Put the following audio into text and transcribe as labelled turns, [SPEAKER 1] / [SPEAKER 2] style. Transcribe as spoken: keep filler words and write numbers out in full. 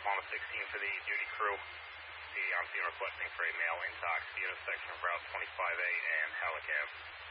[SPEAKER 1] Alabama sixteen for the duty crew. The I'm being requesting for a male intox, the intersection of Route twenty-five A and Halleck Ave.